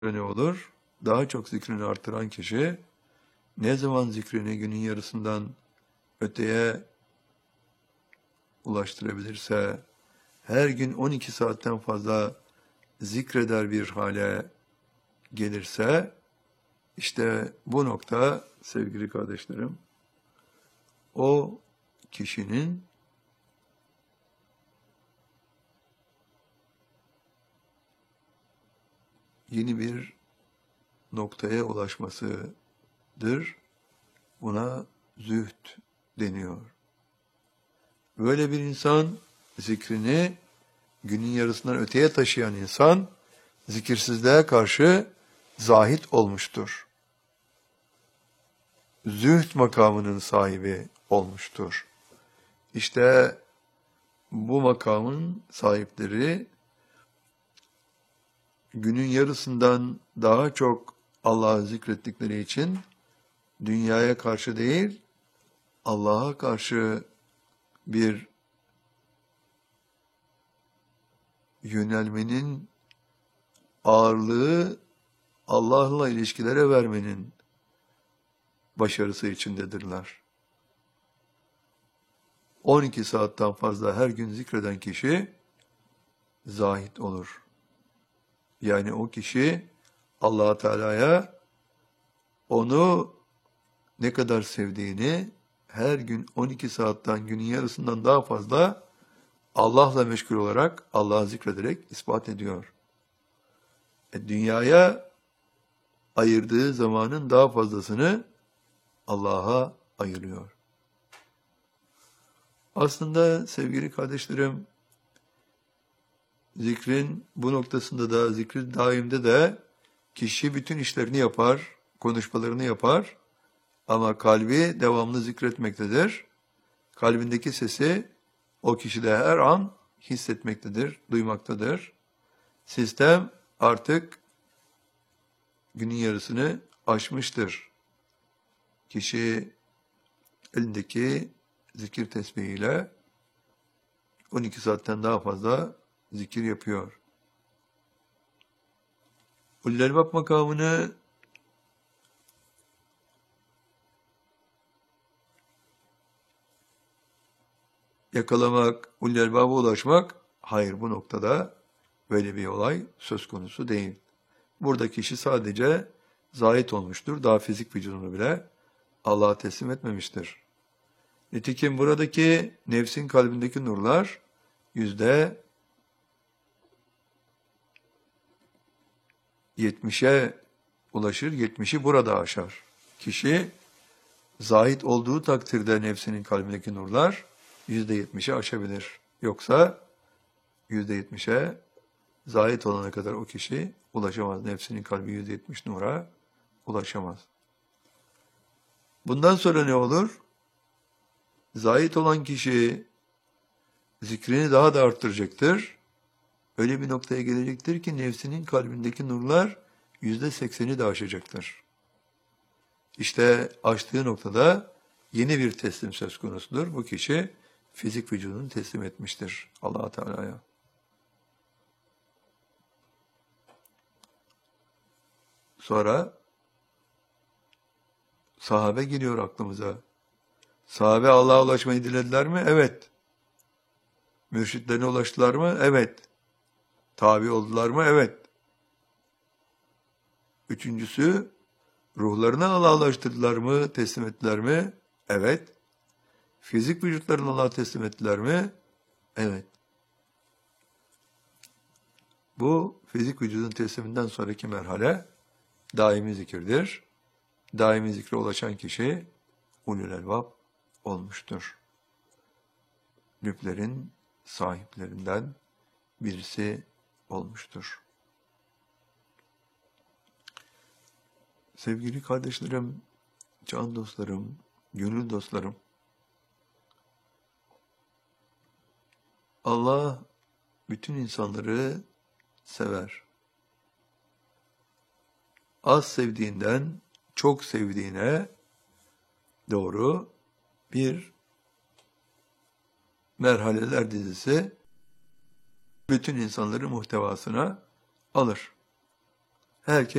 ne olur? Daha çok zikrini artıran kişi ne zaman zikrini günün yarısından öteye ulaştırabilirse, her gün 12 saatten fazla zikreder bir hale gelirse, işte bu nokta sevgili kardeşlerim, o kişinin yeni bir noktaya ulaşmasıdır. Buna zühd deniyor. Böyle bir insan zikrini günün yarısından öteye taşıyan insan zikirsizliğe karşı zahit olmuştur. Zühd makamının sahibi olmuştur. İşte bu makamın sahipleri günün yarısından daha çok Allah'ı zikrettikleri için dünyaya karşı değil, Allah'a karşı bir yönelmenin ağırlığı Allah'la ilişkilere vermenin başarısı içindedirler. 12 saatten fazla her gün zikreden kişi zahit olur. Yani o kişi Allah Teala'ya onu ne kadar sevdiğini her gün 12 saatten günün yarısından daha fazla Allah'la meşgul olarak, Allah'ı zikrederek ispat ediyor. Dünyaya ayırdığı zamanın daha fazlasını Allah'a ayırıyor. Aslında sevgili kardeşlerim, zikrin bu noktasında da, zikri daimde de kişi bütün işlerini yapar, konuşmalarını yapar ama kalbi devamlı zikretmektedir. Kalbindeki sesi o kişide her an hissetmektedir, duymaktadır. Sistem artık günün yarısını aşmıştır. Kişi elindeki zikir tesbihiyle 12 saatten daha fazla zikir yapıyor. Ulul-Albab makamını yakalamak, Ulul-Albab'a ulaşmak, hayır bu noktada böyle bir olay söz konusu değil. Burada kişi sadece zahit olmuştur, daha fizik vücudunu bile Allah'a teslim etmemiştir. Nitekim buradaki nefsin kalbindeki nurlar %70'e ulaşır, 70'i burada aşar. Kişi zahit olduğu takdirde nefsinin kalbindeki nurlar %70'i aşabilir. Yoksa %70'e zahit olana kadar o kişi ulaşamaz. Nefsinin kalbi %70 nura ulaşamaz. Bundan sonra ne olur? Zahit olan kişi zikrini daha da arttıracaktır. Öyle bir noktaya gelecektir ki nefsinin kalbindeki nurlar %80'i de aşacaktır. İşte aştığı noktada yeni bir teslim söz konusudur. Bu kişi fizik vücudunu teslim etmiştir Allah Teala'ya. Sonra sahabe geliyor aklımıza. Sahabe Allah'a ulaşmayı dilediler mi? Evet. Mürşitlerine ulaştılar mı? Evet. Tabi oldular mı? Evet. Üçüncüsü, ruhlarını Allah'a ulaştırdılar mı? Teslim ettiler mi? Evet. Fizik vücutlarını Allah'a teslim ettiler mi? Evet. Bu fizik vücudun tesliminden sonraki merhale daimi zikirdir. Daimi zikre ulaşan kişi ulul-albab olmuştur. Lüblerin sahiplerinden birisi olmuştur. Sevgili kardeşlerim, can dostlarım, gönül dostlarım, Allah bütün insanları sever. Az sevdiğinden çok sevdiğine doğru bir merhaleler dizisi bütün insanları muhtevasına alır. herkes